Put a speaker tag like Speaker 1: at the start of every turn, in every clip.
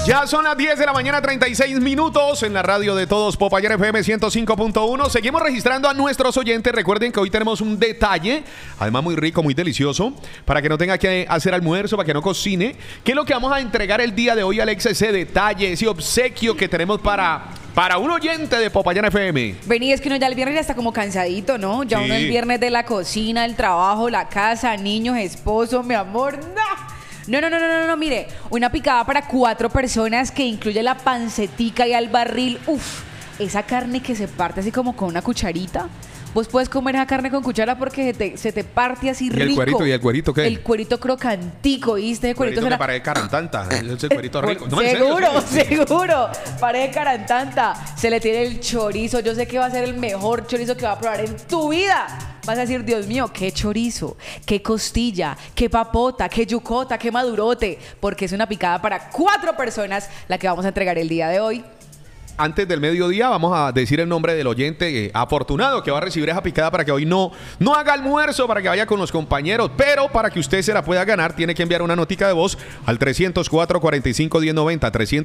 Speaker 1: Ya son las 10 de la mañana, 36 minutos en la radio de todos, Popayán FM 105.1. Seguimos registrando a nuestros oyentes. Recuerden que hoy tenemos un detalle, además muy rico, muy delicioso, para que no tenga que hacer almuerzo, para que no cocine. ¿Qué es lo que vamos a entregar el día de hoy, Alexa? Ese detalle, ese obsequio que tenemos para un oyente de Popayán FM.
Speaker 2: Vení, es que uno ya el viernes ya está como cansadito, ¿no? Ya
Speaker 1: Sí.
Speaker 2: uno el viernes de la cocina, el trabajo, la casa, niños, esposo, mi amor, ¡no! No, mire, una picada para 4 personas que incluye la pancetica y al barril. Uf, esa carne que se parte así como con una cucharita. Vos puedes comer esa carne con cuchara porque se te parte así rico.
Speaker 1: ¿Y el cuerito qué?
Speaker 2: El cuerito crocantico, ¿viste? El cuerito
Speaker 1: que parece carantanta. Es el cuerito rico. No,
Speaker 2: seguro. Pared carantanta. Se le tiene el chorizo. Yo sé que va a ser el mejor chorizo que va a probar en tu vida. Vas a decir, Dios mío, qué chorizo, qué costilla, qué papota, qué yucota, qué madurote. Porque es una picada para 4 personas la que vamos a entregar el día de hoy.
Speaker 1: Antes del mediodía vamos a decir el nombre del oyente afortunado que va a recibir esa picada para que hoy no haga almuerzo, para que vaya con los compañeros, pero para que usted se la pueda ganar tiene que enviar una notica de voz al 304-45-1090,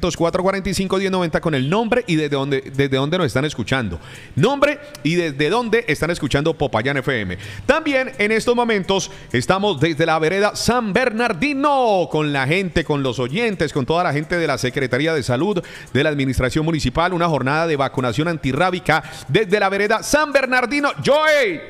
Speaker 1: 304-45-1090 con el nombre y desde dónde nos están escuchando. Nombre y desde dónde están escuchando Popayán FM. También en estos momentos estamos desde la vereda San Bernardino con la gente, con los oyentes, con toda la gente de la Secretaría de Salud, de la Administración Municipal. Una jornada de vacunación antirrábica desde la vereda San Bernardino. ¡Joey!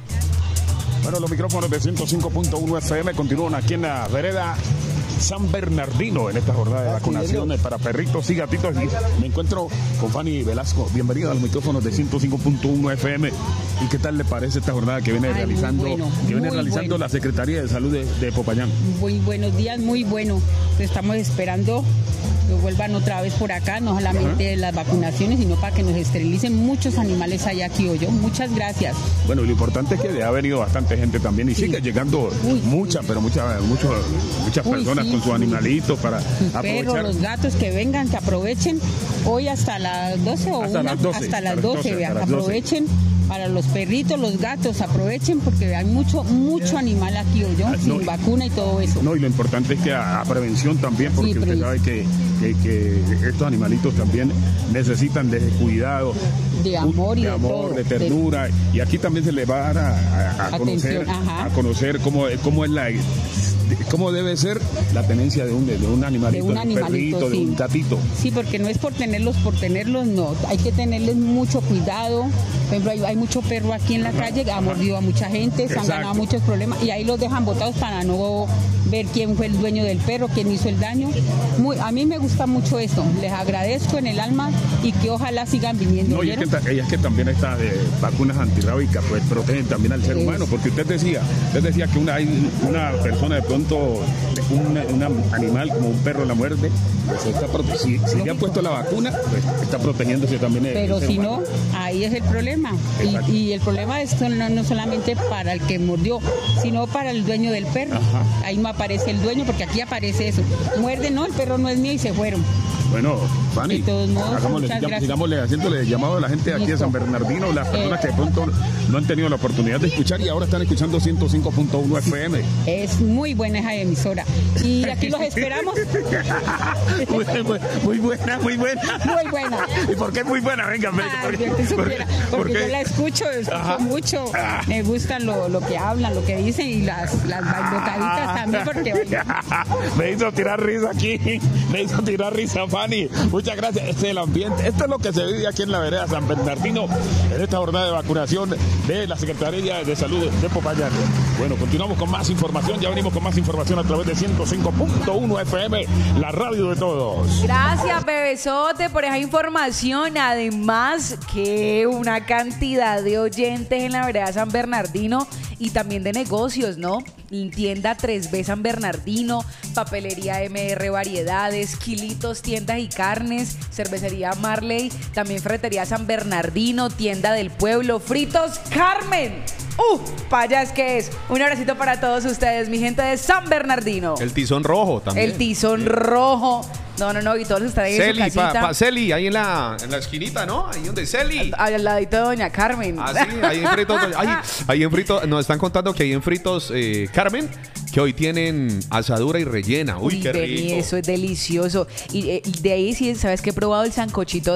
Speaker 3: Bueno, los micrófonos de 105.1 FM continúan aquí en la vereda San Bernardino en esta jornada de vacunaciones para perritos y gatitos. Y me encuentro con Fanny Velasco. Bienvenida a los micrófonos de 105.1 FM. ¿Y qué tal le parece esta jornada que viene realizando la Secretaría de Salud de Popayán?
Speaker 4: Muy buenos días, muy bueno. Estamos esperando que vuelvan otra vez por acá, no solamente las vacunaciones, sino para que nos esterilicen muchos animales allá aquí hoy. Muchas gracias.
Speaker 3: Bueno, lo importante es que ha venido bastante gente también y sigue llegando muchas personas con sus animalitos para aprovechar.
Speaker 4: Perros, los gatos que vengan, que aprovechen hoy hasta las 12 o hasta las 12, vean, aprovechen. Para los perritos, los gatos, aprovechen porque hay mucho animal aquí, sin vacuna y todo eso.
Speaker 3: No, y lo importante es que a prevención también, porque usted sabe que estos animalitos también necesitan de cuidado,
Speaker 4: de amor y de
Speaker 3: amor, de ternura. Y aquí también se le va a dar a conocer cómo es cómo debe ser la tenencia de un animalito, de un perrito, de un gatito.
Speaker 4: Sí, porque no es por tenerlos, no. Hay que tenerles mucho cuidado. Por ejemplo, hay mucho perro aquí en la calle que ha mordido a mucha gente, se han ganado muchos problemas y ahí los dejan botados para no ver quién fue el dueño del perro, quién hizo el daño. A mí me gusta mucho esto. Les agradezco en el alma y que ojalá sigan viniendo.
Speaker 3: No, y es que también estas vacunas antirrábicas pues protegen también al ser humano, porque usted decía que una persona de pronto un animal como un perro la muerde, pues si le han puesto la vacuna, pues está protegiéndose también.
Speaker 4: Pero si no, ahí es el problema. Y el problema es no solamente para el que mordió, sino para el dueño del perro. Ajá. Ahí no aparece el dueño, porque aquí aparece eso. Muerde, no, el perro no es mío y se fueron.
Speaker 3: Bueno, Fanny,
Speaker 4: de todos modos,
Speaker 3: sigámosle haciéndole llamado a la gente aquí de San Bernardino, las personas que de pronto no han tenido la oportunidad de escuchar y ahora están escuchando 105.1 FM.
Speaker 4: Es muy buena esa emisora. Y aquí los esperamos.
Speaker 3: Muy buena.
Speaker 4: Muy buena.
Speaker 3: ¿Y por qué muy buena? Venga,
Speaker 4: porque yo la escucho mucho. Me gustan lo que hablan, lo que dicen y las bailotaditas también, porque
Speaker 3: me hizo tirar risa aquí. Fanny, muchas gracias. Este es el ambiente, esto es lo que se vive aquí en la vereda San Bernardino en esta jornada de vacunación de la Secretaría de Salud de Popayán. Bueno, continuamos con más información, ya venimos con más información a través de 105.1 FM, la radio de todos.
Speaker 2: Gracias, bebesote, por esa información. Además, que una cantidad de oyentes en la vereda San Bernardino y también de negocios, ¿no? Tienda 3B San Bernardino, papelería MR Variedades, Quilitos, tiendas y carnes, cervecería Marley, también ferretería San Bernardino, tienda del pueblo, fritos Carmen. Payas que es. Un abracito para todos ustedes, mi gente de San Bernardino.
Speaker 1: El tizón rojo también.
Speaker 2: El tizón rojo. No, y todos están ahí en su casita.
Speaker 1: Celi, ahí en la esquinita, ¿no? Ahí donde Celi.
Speaker 2: Al ladito de Doña Carmen.
Speaker 1: Ah, sí, ahí en Fritos. Ahí en Fritos, nos están contando que ahí en Fritos Carmen que hoy tienen asadura y rellena. Uy, qué
Speaker 2: Vení,
Speaker 1: rico.
Speaker 2: eso es delicioso. Y de ahí sí, ¿sabes qué he probado? El sancochito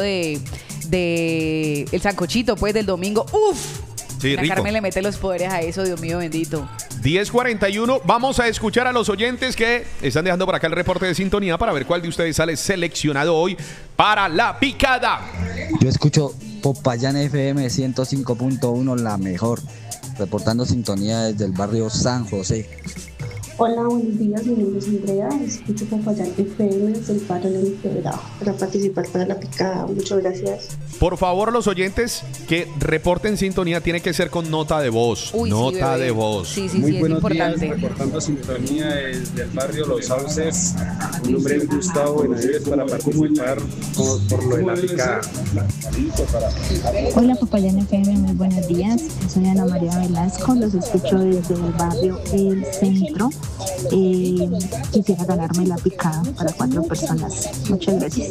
Speaker 2: el sancochito, pues, del domingo. ¡Uf!
Speaker 1: Sí,
Speaker 2: La
Speaker 1: rico.
Speaker 2: Carmen le mete los poderes a eso, Dios mío bendito.
Speaker 1: 10:41, vamos a escuchar a los oyentes que están dejando por acá el reporte de sintonía para ver cuál de ustedes sale seleccionado hoy para la picada.
Speaker 5: Yo escucho Popayán FM 105.1, la mejor, reportando sintonía desde el barrio San José.
Speaker 6: Hola, buenos días, mi nombre es Andrea, escucho Popayán FM desde el barrio La Empedrado para participar para la picada. Muchas gracias.
Speaker 1: Por favor, los oyentes que reporten sintonía tiene que ser con nota de voz.
Speaker 2: Uy, sí,
Speaker 1: nota
Speaker 2: bebé.
Speaker 1: de voz.
Speaker 2: Sí, sí,
Speaker 7: Muy
Speaker 2: sí, es
Speaker 7: buenos
Speaker 2: importante.
Speaker 7: días, reportando sintonía desde el barrio Los Sauces. Mi nombre es Gustavo Benavides para participar por lo de la picada.
Speaker 8: Hola Popayán FM, muy buenos días. Soy Ana María Velasco, los escucho desde el barrio El Centro. Quisiera ganarme la picada para 4 personas. Muchas gracias.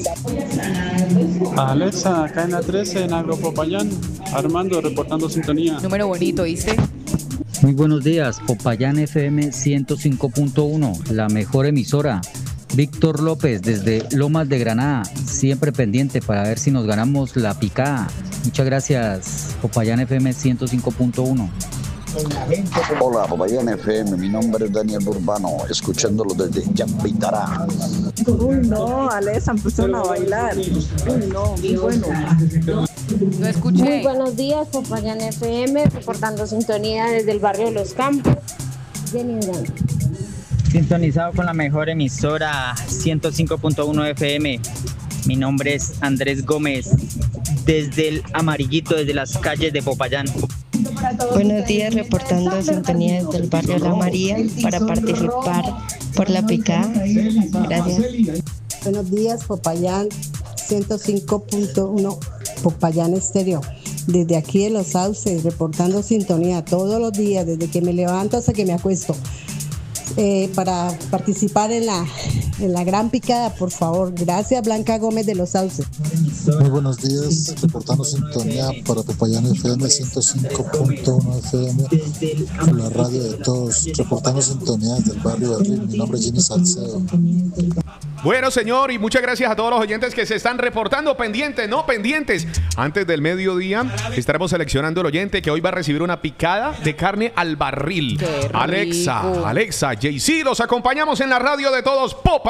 Speaker 7: Alexa, acá en la 13, en Agropopayán. Armando, reportando sintonía.
Speaker 2: Número bonito, ¿viste?
Speaker 5: Muy buenos días, Popayán FM 105.1, la mejor emisora. Víctor López desde Lomas de Granada, siempre pendiente para ver si nos ganamos la picada. Muchas gracias, Popayán FM 105.1.
Speaker 9: Hola, Popayán FM, mi nombre es Daniel Urbano, escuchándolo desde Yapitará.
Speaker 10: Uy, no, Alexa, empezaron a bailar. Uy, no, muy bueno.
Speaker 2: No escuché.
Speaker 6: Muy buenos días, Popayán FM, reportando sintonía desde el barrio Los Campos. Jenny Durán.
Speaker 11: Sintonizado con la mejor emisora 105.1 FM. Mi nombre es Andrés Gómez, desde el Amarillito, desde las calles de Popayán.
Speaker 8: Buenos días, reportando sintonía desde el barrio La María para participar por la picada. Gracias.
Speaker 10: Buenos días, Popayán 105.1, Popayán Estéreo. Desde aquí de Los Sauces, reportando sintonía todos los días, desde que me levanto hasta que me acuesto. Para participar en la gran picada, por favor. Gracias, Blanca Gómez de Los Sauces.
Speaker 12: Muy buenos días, reportando sintonía para Popayán FM 105.1 FM, la radio de todos, reportando sintonía desde el barrio de Río. Mi nombre es Jimmy Salcedo.
Speaker 1: Bueno, señor, y muchas gracias a todos los oyentes que se están reportando pendientes, no pendientes. Antes del mediodía estaremos seleccionando el oyente que hoy va a recibir una picada de carne al barril.
Speaker 2: Qué rico.
Speaker 1: Alexa, JC, los acompañamos en la radio de todos, Popa.